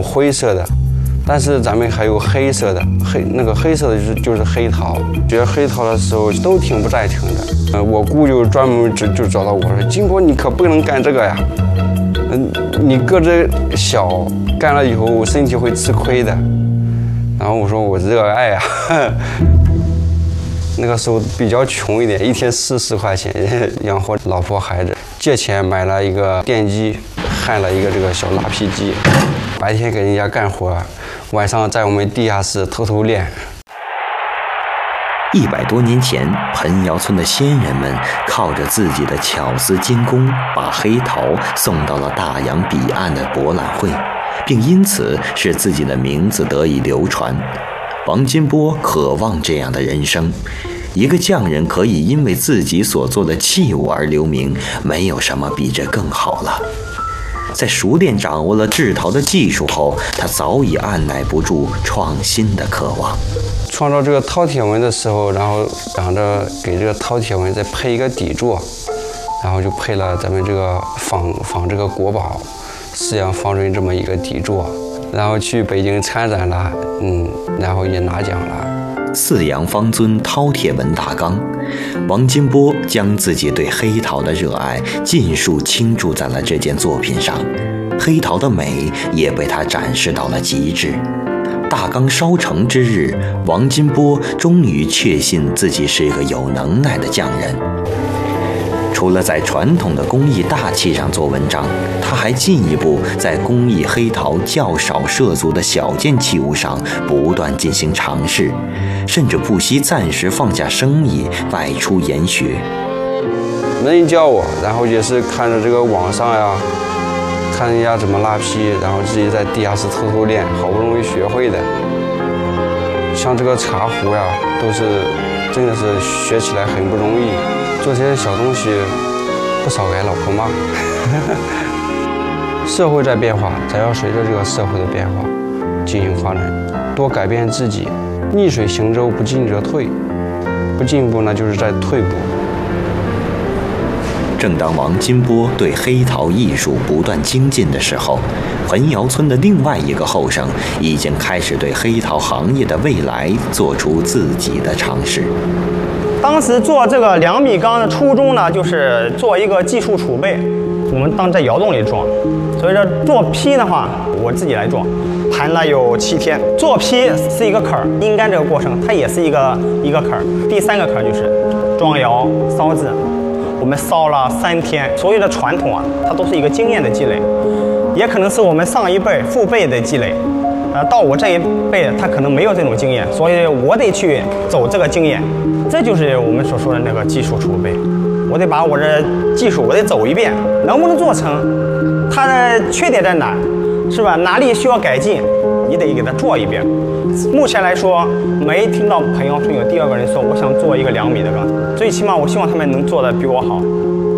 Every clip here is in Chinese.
灰色的，但是咱们还有黑色的，黑色的就是黑陶。学黑陶的时候都挺不带挺的。我姑就专门就找到我说：“金波，你可不能干这个呀，你个子小，干了以后身体会吃亏的。”然后我说：“我热爱呀。”那个时候比较穷一点，一天40块钱养活老婆孩子，借钱买了一个电机，焊了一个这个小拉坯机，白天给人家干活，晚上在我们地下室偷偷练。 100多年前，彭窑村的先人们靠着自己的巧思精工，把黑陶送到了大洋彼岸的博览会，并因此使自己的名字得以流传。王金波渴望这样的人生，一个匠人可以因为自己所做的器物而留名，没有什么比这更好了。在熟练掌握了制陶的技术后，他早已按耐不住创新的渴望。 创造这个饕餮纹的时候，然后想着给这个饕餮纹再配一个底座，然后就配了咱们这个仿这个国宝4羊方锥这么一个底座，然后去北京参展了，然后也拿奖了。 4羊方尊饕餮纹大缸，王金波将自己对黑陶的热爱尽数倾注在了这件作品上，黑陶的美也被他展示到了极致。大缸烧成之日，王金波终于确信自己是一个有能耐的匠人。除了在传统的工艺大器上做文章，他还进一步在工艺黑陶较少涉足的小件器物上不断进行尝试，甚至不惜暂时放下生意外出研学。 没人教我，然后也是看着这个网上呀，看人家怎么拉坯，然后自己在地下室偷偷练，好不容易学会的。像这个茶壶呀，都是真的是学起来很不容易。做这些小东西，不少给老婆骂。社会在变化，咱要随着这个社会的变化进行发展，多改变自己。逆水行舟，不进则退，不进步呢就是在退步。 正当王金波对黑陶艺术不断精进的时候，彭窑村的另外一个后生已经开始对黑陶行业的未来做出自己的尝试。 当时做这个2米缸的初衷呢，就是做一个技术储备，我们当在窑洞里装。所以说做坯的话，我自己来做，盘了有7天。做坯是一个坎儿，阴干这个过程它也是一个坎儿。第3个坎儿就是装窑烧制，我们烧了3天。所有的传统啊，它都是一个经验的积累，也可能是我们上一辈父辈的积累。到我这一辈，他可能没有这种经验，所以我得去走这个经验。这就是我们所说的那个技术储备。我得把我这技术我得走一遍，能不能做成，它的缺点在哪，是吧？哪里需要改进，你得给它做一遍。目前来说，没听到彭窑村有第2个人说我想做一个2米的缸，最起码我希望他们能做得比我好。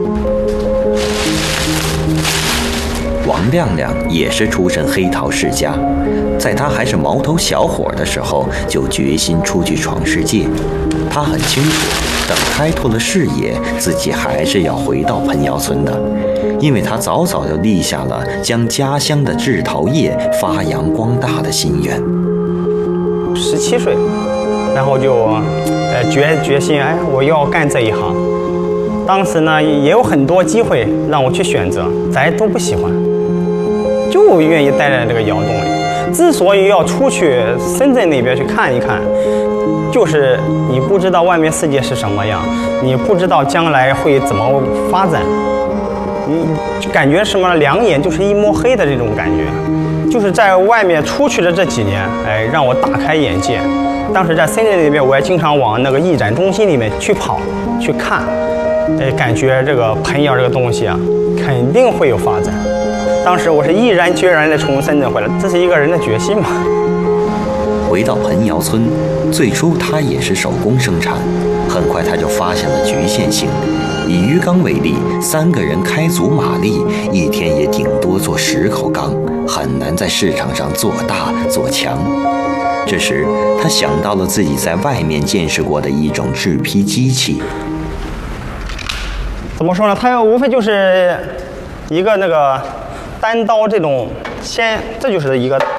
王亮亮也是出身黑陶世家，在他还是毛头小伙的时候，就决心出去闯世界。他很清楚，等开拓了视野，自己还是要回到彭窑村的，因为他早早就立下了将家乡的制陶业发扬光大的心愿。 17岁，然后就决心，我要干这一行。当时呢，也有很多机会让我去选择，咱都不喜欢，就愿意待在这个窑洞里。之所以要出去深圳那边去看一看，就是你不知道外面世界是什么样，你不知道将来会怎么发展，你感觉什么两眼就是一摸黑的这种感觉。就是在外面出去的这几年，让我大开眼界。当时在深圳那边，我也经常往那个艺展中心里面去跑去看，感觉这个彭窑这个东西啊，肯定会有发展。当时我是毅然决然地从深圳回来，这是一个人的决心嘛。 回到彭窑村，最初他也是手工生产，很快他就发现了局限性。以鱼缸为例，3个人开足马力，一天也顶多做10口缸，很难在市场上做大做强。这时，他想到了自己在外面见识过的一种制坯机器。 怎么说呢？它无非就是一个那个单刀这种，这就是一个